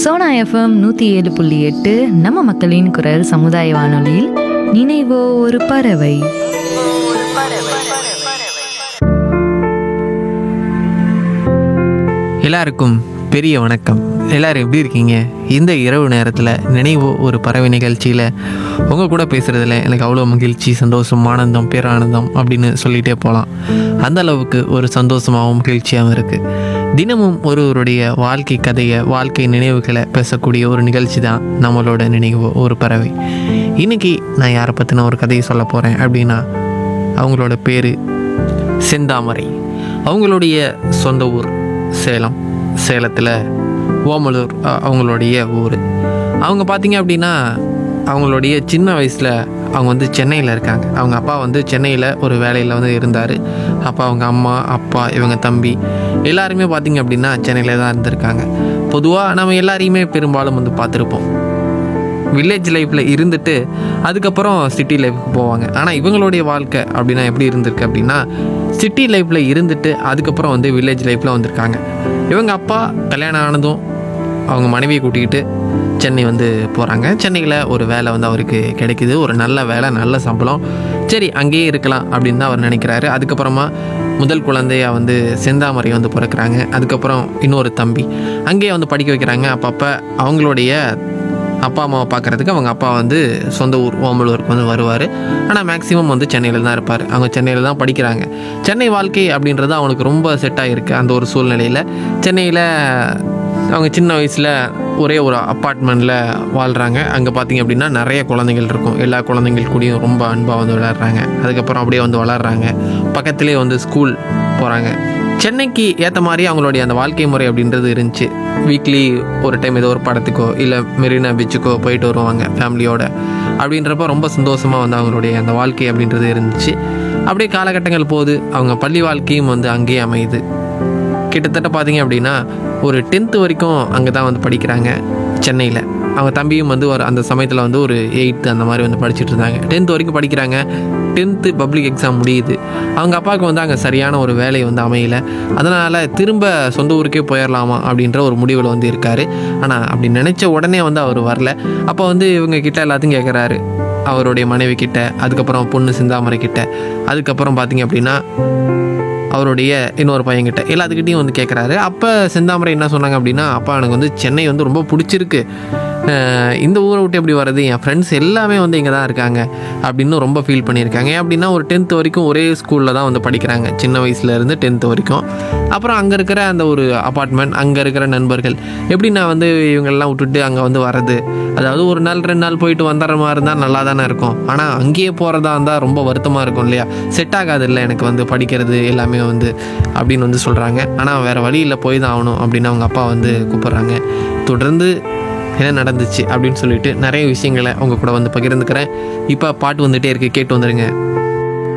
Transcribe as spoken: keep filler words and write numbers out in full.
Sona FM நூற்றி ஏழு புள்ளி எட்டு நம்ம மக்களின் குரல் சமுதாய வானொலியில் நினைவோ ஒரு பறவை. எல்லாருக்கும் பெரிய வணக்கம். எல்லோரும் எப்படி இருக்கீங்க? இந்த இரவு நேரத்தில் நினைவு ஒரு பறவை நிகழ்ச்சியில் உங்கள் கூட பேசுகிறதுல எனக்கு அவ்வளோ மகிழ்ச்சி, சந்தோஷம், ஆனந்தம், பேரானந்தம் அப்படின்னு சொல்லிகிட்டே போகலாம். அந்த அளவுக்கு ஒரு சந்தோஷமாகவும் மகிழ்ச்சியாகவும் இருக்குது. தினமும் ஒருவருடைய வாழ்க்கை கதையை, வாழ்க்கை நினைவுகளை பேசக்கூடிய ஒரு நிகழ்ச்சி தான் நம்மளோட நினைவு ஒரு பறவை. இன்றைக்கி நான் யாரை பற்றின ஒரு கதையை சொல்ல போகிறேன் அப்படின்னா, அவங்களோட பேர் செந்தாமரை. அவங்களுடைய சொந்த ஊர் சேலம். சேலத்தில் ஓமலூர் அவங்களுடைய ஊர். அவங்க பார்த்திங்க அப்படின்னா அவங்களுடைய சின்ன வயசில் அவங்க வந்து சென்னையில் இருக்காங்க. அவங்க அப்பா வந்து சென்னையில் ஒரு வேலையில் வந்து இருந்தார். அப்போ அவங்க அம்மா, அப்பா, இவங்க தம்பி எல்லாருமே பார்த்திங்க அப்படின்னா சென்னையில் தான் இருந்திருக்காங்க. பொதுவாக நம்ம எல்லாரையுமே பெரும்பாலும் வந்து பார்த்துருப்போம். வில்லேஜ் லைஃப்பில் இருந்துட்டு அதுக்கப்புறம் சிட்டி லைஃப்க்கு போவாங்க. ஆனால் இவங்களுடைய வாழ்க்கை அப்படின்னா எப்படி இருந்திருக்கு அப்படின்னா, சிட்டி லைஃப்பில் இருந்துட்டு அதுக்கப்புறம் வந்து வில்லேஜ் லைஃப்பில் வந்திருக்காங்க. இவங்க அப்பா கல்யாணம் ஆனதும் அவங்க மனைவியை கூட்டிக்கிட்டு சென்னை வந்து போகிறாங்க. சென்னையில் ஒரு வேலை வந்து அவருக்கு கிடைக்கிது. ஒரு நல்ல வேலை, நல்ல சம்பளம். சரி, அங்கேயே இருக்கலாம் அப்படின்னு தான் அவர் நினைக்கிறாரு. அதுக்கப்புறமா முதல் குழந்தையாக வந்து செந்தாமரை வந்து பிறக்கிறாங்க. அதுக்கப்புறம் இன்னொரு தம்பி அங்கேயே வந்து படிக்க வைக்கிறாங்க. அப்பப்போ அவங்களுடைய அப்பா அம்மாவை பார்க்குறதுக்கு அவங்க அப்பா வந்து சொந்த ஊர் ஓமலூருக்கு வந்து வருவார். ஆனால் மேக்ஸிமம் வந்து சென்னையில் தான் இருப்பார். அவங்க சென்னையில் தான் படிக்கிறாங்க. சென்னை வாழ்க்கை அப்படின்றது அவனுக்கு ரொம்ப செட் ஆகிருக்கு. அந்த ஒரு சூழ்நிலையில் சென்னையில் அவங்க சின்ன வயசில் ஒரே ஒரு அப்பார்ட்மெண்ட்டில் வாழ்கிறாங்க. அங்கே பார்த்திங்க அப்படின்னா நிறைய குழந்தைகள் இருக்கும். எல்லா குழந்தைங்கள் கூடயும் ரொம்ப அன்பாக வந்து விளையாடுறாங்க. அதுக்கப்புறம் அப்படியே வந்து வளர்கிறாங்க. பக்கத்துலேயே வந்து ஸ்கூல் போகிறாங்க. சென்னைக்கு ஏற்ற மாதிரி அவங்களுடைய அந்த வாழ்க்கை முறை அப்படின்றது இருந்துச்சு. வீக்லி ஒரு டைம் ஏதோ ஒரு படத்துக்கோ இல்லை மெரினா பீச்சுக்கோ போயிட்டு வருவாங்க ஃபேமிலியோடு. அப்படின்றப்ப ரொம்ப சந்தோஷமாக வந்து அவங்களுடைய அந்த வாழ்க்கை அப்படின்றது இருந்துச்சு. அப்படியே காலகட்டங்கள் போகுது. அவங்க பள்ளி வாழ்க்கையும் வந்து அங்கேயே அமையுது. கிட்டத்தட்ட பார்த்திங்க அப்படின்னா ஒரு டென்த்து வரைக்கும் அங்கே தான் வந்து படிக்கிறாங்க சென்னையில். அவங்க தம்பியும் வந்து ஒரு அந்த சமயத்தில் வந்து ஒரு எயித்து அந்த மாதிரி வந்து படிச்சுட்டு இருந்தாங்க. டென்த்து வரைக்கும் படிக்கிறாங்க. டென்த்து பப்ளிக் எக்ஸாம் முடியுது. அவங்க அப்பாவுக்கு வந்து அங்கே சரியான ஒரு வேலை வந்து அமையலை. அதனால் திரும்ப சொந்த ஊருக்கே போயிடலாமா அப்படின்ற ஒரு முடிவில் வந்து இருக்கார். ஆனால் அப்படி நினச்ச உடனே வந்து அவர் வரல. அப்போ வந்து இவங்க கிட்ட எல்லாத்தையும் கேட்குறாரு, அவருடைய மனைவி கிட்ட, அதுக்கப்புறம் பொண்ணு செந்தாமரை கிட்ட, அதுக்கப்புறம் பார்த்திங்க அப்படின்னா அவருடைய இன்னொரு பையன்கிட்ட, எல்லாத்துக்கிட்டையும் வந்து கேட்குறாரு. அப்போ செந்தாமரை என்ன சொன்னாங்க அப்படின்னா, அப்பா எனக்கு வந்து சென்னை வந்து ரொம்ப பிடிச்சிருக்கு, இந்த ஊரை விட்டு எப்படி வர்றது, என் ஃப்ரெண்ட்ஸ் எல்லாமே வந்து இங்கே தான் இருக்காங்க அப்படின்னு ரொம்ப ஃபீல் பண்ணியிருக்காங்க. ஏன் அப்படின்னா ஒரு டென்த்து வரைக்கும் ஒரே ஸ்கூலில் தான் வந்து படிக்கிறாங்க, சின்ன வயசுலேருந்து டென்த்து வரைக்கும். அப்புறம் அங்கே இருக்கிற அந்த ஒரு அப்பார்ட்மெண்ட், அங்கே இருக்கிற நண்பர்கள், எப்படி நான் வந்து இவங்கெல்லாம் விட்டுட்டு அங்கே வந்து வர்றது, அதாவது ஒரு நாள் ரெண்டு நாள் போயிட்டு வந்துடுற மாதிரி இருந்தால் நல்லா தானே இருக்கும். ஆனால் அங்கேயே போகிறதா இருந்தால் ரொம்ப வருத்தமாக இருக்கும் இல்லையா, செட் ஆகாது இல்லை எனக்கு வந்து படிக்கிறது எல்லாமே வந்து அப்படின்னு வந்து சொல்கிறாங்க. ஆனால் வேறு வழி இல்லை, போய் தான் ஆகணும் அப்படின்னு அவங்க அப்பா வந்து கூப்பிட்றாங்க. தொடர்ந்து என்ன நடந்துச்சு அப்படின்னு சொல்லிட்டு நிறைய விஷயங்களை அவங்க கூட வந்து பகிர்ந்துக்கிறேன். இப்போ பாட்டு வந்துகிட்டே இருக்குது, கேட்டு வந்துடுங்க.